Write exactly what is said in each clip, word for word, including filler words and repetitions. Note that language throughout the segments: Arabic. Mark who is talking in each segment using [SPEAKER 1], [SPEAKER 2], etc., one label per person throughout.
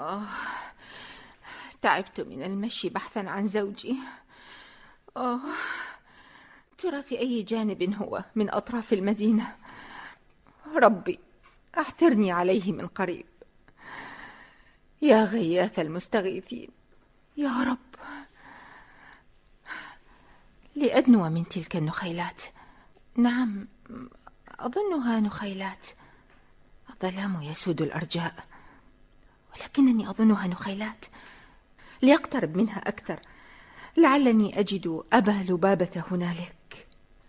[SPEAKER 1] آه، تعبت من المشي بحثا عن زوجي. آه، ترى في أي جانب هو من أطراف المدينة؟ ربي أعثرني عليه من قريب، يا غياث المستغيثين يا رب. لأدنو من تلك النخيلات. نعم، أظنها نخيلات. الظلام يسود الأرجاء، ولكنني أظنها نخيلات. ليقترب منها أكثر، لعلني أجد أبا لبابة هنالك.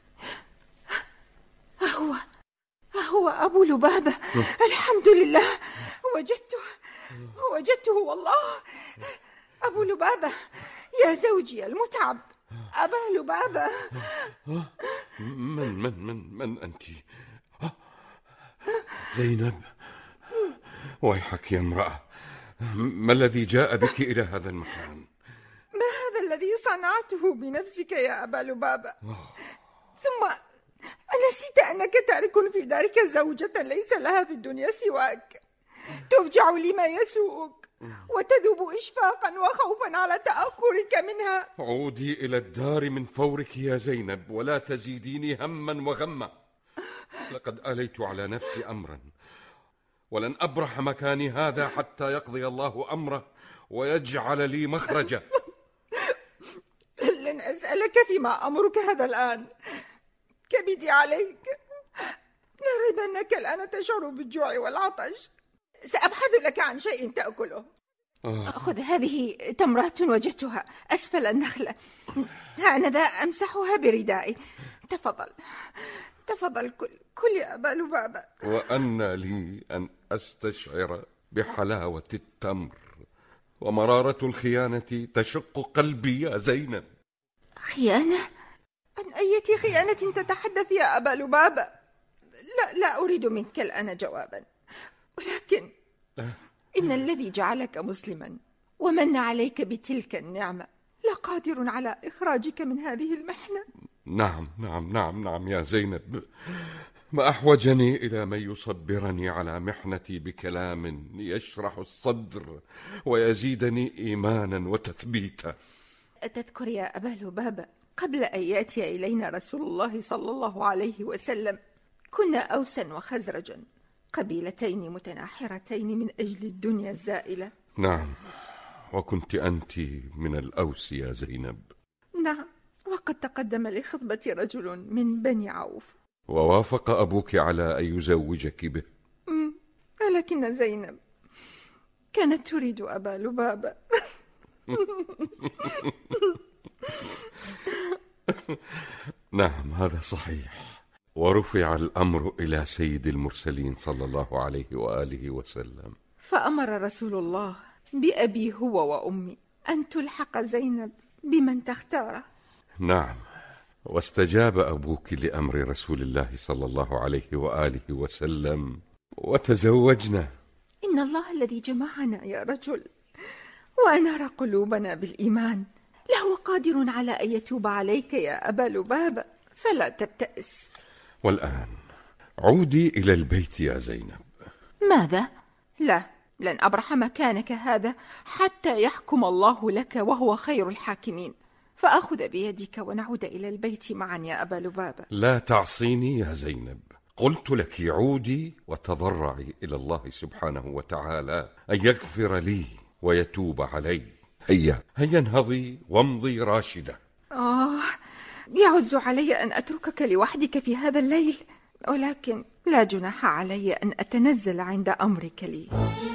[SPEAKER 1] أهو أهو أبو لبابة. الحمد لله، وجدته وجدته والله. أبو لبابة، يا زوجي المتعب، أبا لبابة.
[SPEAKER 2] من من من من أنت؟ زينب، ويحك يا امرأة، ما الذي جاء بك إلى هذا المكان؟
[SPEAKER 1] ما هذا الذي صنعته بنفسك يا أبا لبابة؟ ثم أنسيت أنك تارك في دارك زوجة ليس لها في الدنيا سواك، تفجع لما يسوءك وتذوب إشفاقا وخوفا على تأخرك منها.
[SPEAKER 2] عودي إلى الدار من فورك يا زينب، ولا تزيديني هما وغما. لقد آليت على نفسي أمرا، ولن أبرح مكاني هذا حتى يقضي الله أمره ويجعل لي مخرجا.
[SPEAKER 1] لن أسألك فيما أمرك هذا الآن، كبدي عليك. لا ريب أنك الآن تشعر بالجوع والعطش. سأبحث لك عن شيء تأكله. آه. خذ هذه تمرات وجدتها أسفل النخلة، هانذا أمسحها بردائي. تفضل تفضل، كل كل يا أبا لبابة.
[SPEAKER 2] وأن لي أن أستشعر بحلاوة التمر، ومرارة الخيانة تشق قلبي يا زينب.
[SPEAKER 1] خيانة؟ عن أية خيانة تتحدث يا أبا لبابة؟ لا لا أريد منك الآن جوابا، ولكن إن الذي جعلك مسلما ومن عليك بتلك النعمة لقادر على إخراجك من هذه المحنة.
[SPEAKER 2] نعم نعم نعم نعم يا زينب، ما أحوجني إلى من يصبرني على محنتي بكلام يشرح الصدر ويزيدني إيمانا وتثبيتا.
[SPEAKER 1] أتذكر يا أبا لبابة قبل أن يأتي إلينا رسول الله صلى الله عليه وسلم كنا أوسا وخزرجا، قبيلتين متناحرتين من أجل الدنيا الزائلة.
[SPEAKER 2] نعم، وكنت أنت من الأوس يا زينب.
[SPEAKER 1] نعم، وقد تقدم لخطبة رجل من بني عوف،
[SPEAKER 2] ووافق أبوك على أن يزوجك به.
[SPEAKER 1] ولكن زينب كانت تريد أبا لبابة.
[SPEAKER 2] نعم، هذا صحيح. ورفع الأمر إلى سيد المرسلين صلى الله عليه وآله وسلم،
[SPEAKER 1] فأمر رسول الله بأبي هو وأمي أن تلحق زينب بمن تختاره.
[SPEAKER 2] نعم، واستجاب أبوك لأمر رسول الله صلى الله عليه وآله وسلم وتزوجنا.
[SPEAKER 1] إن الله الذي جمعنا يا رجل وأنار قلوبنا بالإيمان لهو قادر على أن يتوب عليك يا أبا لبابة، فلا تبتئس.
[SPEAKER 2] والآن عودي إلى البيت يا زينب.
[SPEAKER 1] ماذا؟ لا، لن أبرح مكانك هذا حتى يحكم الله لك وهو خير الحاكمين، فأخذ بيدك ونعود إلى البيت معا يا أبا لبابة.
[SPEAKER 2] لا تعصيني يا زينب، قلت لك عودي وتضرعي إلى الله سبحانه وتعالى أن يغفر لي ويتوب علي. هيا هيا انهضي وامضي راشدة.
[SPEAKER 1] آه، يعز علي أن أتركك لوحدك في هذا الليل، ولكن لا جناح علي أن أتنزل عند أمرك لي.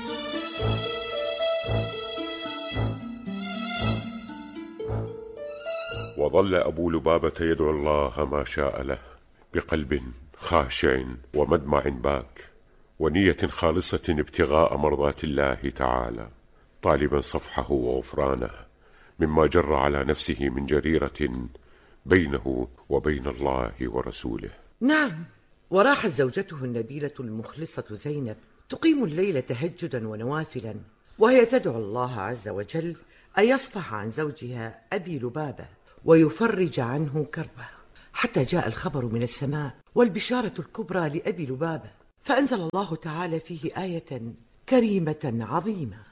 [SPEAKER 3] وظل أبو لبابة يدعو الله ما شاء له بقلب خاشع ومدمع باك ونية خالصة ابتغاء مرضات الله تعالى، طالبا صفحه وغفرانه مما جر على نفسه من جريرة بينه وبين الله ورسوله.
[SPEAKER 4] نعم، وراحت زوجته النبيلة المخلصة زينب تقيم الليل تهجدا ونوافلا، وهي تدعو الله عز وجل أن يصفح عن زوجها أبي لبابة ويفرج عنه كربه، حتى جاء الخبر من السماء والبشارة الكبرى لأبي لبابة، فأنزل الله تعالى فيه آية كريمة عظيمة: